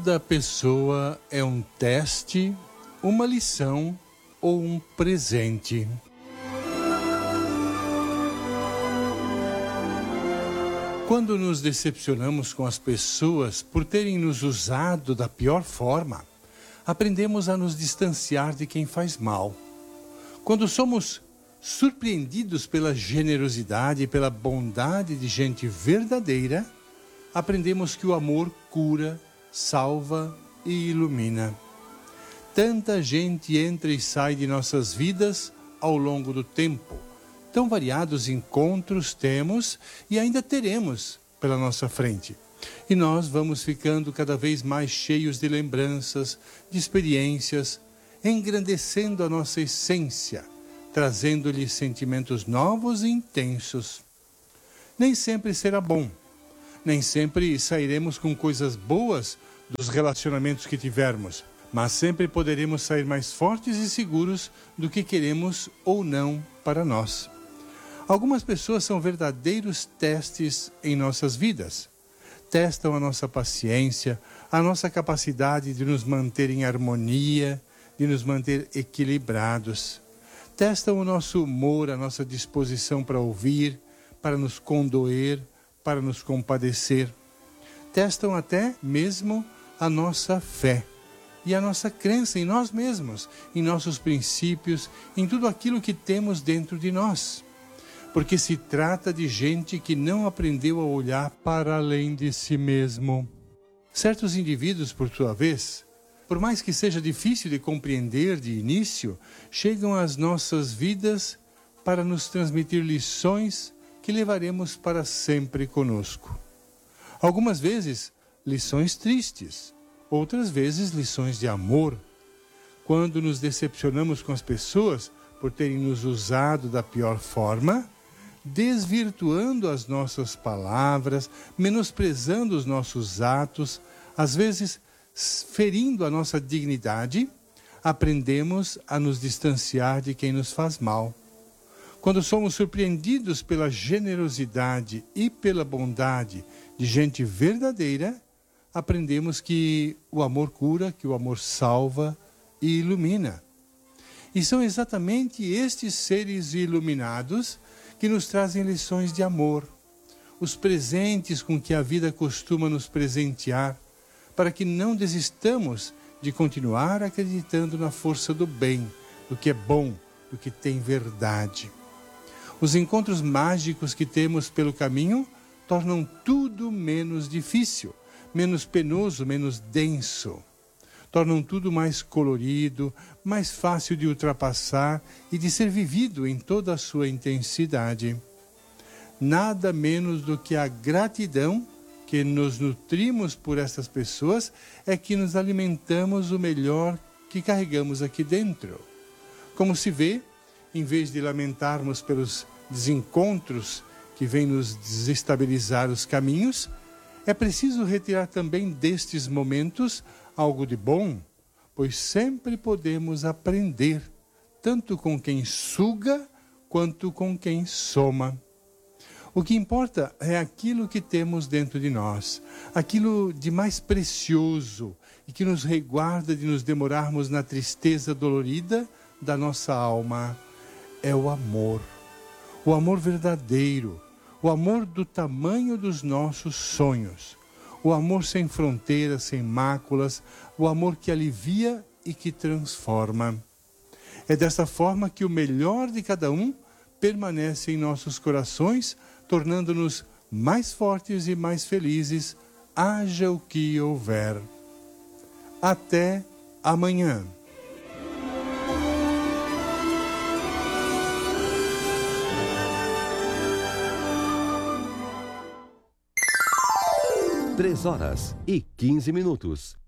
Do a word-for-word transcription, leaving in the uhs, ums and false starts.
Cada pessoa é um teste, uma lição ou um presente. Quando nos decepcionamos com as pessoas por terem nos usado da pior forma, aprendemos a nos distanciar de quem faz mal. Quando somos surpreendidos pela generosidade e pela bondade de gente verdadeira, aprendemos que o amor cura, salva e ilumina. Tanta gente entra e sai de nossas vidas ao longo do tempo. Tão variados encontros temos e ainda teremos pela nossa frente. E nós vamos ficando cada vez mais cheios de lembranças, de experiências, engrandecendo a nossa essência, trazendo-lhe sentimentos novos e intensos. Nem sempre será bom. Nem sempre sairemos com coisas boas dos relacionamentos que tivermos, mas sempre poderemos sair mais fortes e seguros do que queremos ou não para nós. Algumas pessoas são verdadeiros testes em nossas vidas. Testam a nossa paciência, a nossa capacidade de nos manter em harmonia, de nos manter equilibrados. Testam o nosso humor, a nossa disposição para ouvir, para nos condoer, para nos compadecer. Testam até mesmo a nossa fé e a nossa crença em nós mesmos, em nossos princípios, em tudo aquilo que temos dentro de nós. Porque se trata de gente que não aprendeu a olhar para além de si mesmo. Certos indivíduos, por sua vez, por mais que seja difícil de compreender de início, chegam às nossas vidas para nos transmitir lições que levaremos para sempre conosco. Algumas vezes, lições tristes, outras vezes, lições de amor. Quando nos decepcionamos com as pessoas por terem nos usado da pior forma, desvirtuando as nossas palavras, menosprezando os nossos atos, às vezes ferindo a nossa dignidade, aprendemos a nos distanciar de quem nos faz mal. Quando somos surpreendidos pela generosidade e pela bondade de gente verdadeira, aprendemos que o amor cura, que o amor salva e ilumina. E são exatamente estes seres iluminados que nos trazem lições de amor, os presentes com que a vida costuma nos presentear, para que não desistamos de continuar acreditando na força do bem, do que é bom, do que tem verdade. Os encontros mágicos que temos pelo caminho tornam tudo menos difícil, menos penoso, menos denso. Tornam tudo mais colorido, mais fácil de ultrapassar e de ser vivido em toda a sua intensidade. Nada menos do que a gratidão que nos nutrimos por essas pessoas é que nos alimentamos o melhor que carregamos aqui dentro. Como se vê, em vez de lamentarmos pelos desencontros que vêm nos desestabilizar os caminhos, é preciso retirar também destes momentos algo de bom, pois sempre podemos aprender, tanto com quem suga quanto com quem soma. O que importa é aquilo que temos dentro de nós, aquilo de mais precioso e que nos reguarda de nos demorarmos na tristeza dolorida da nossa alma. É o amor, o amor verdadeiro, o amor do tamanho dos nossos sonhos, o amor sem fronteiras, sem máculas, o amor que alivia e que transforma. É dessa forma que o melhor de cada um permanece em nossos corações, tornando-nos mais fortes e mais felizes, haja o que houver. Até amanhã. Três horas e quinze minutos.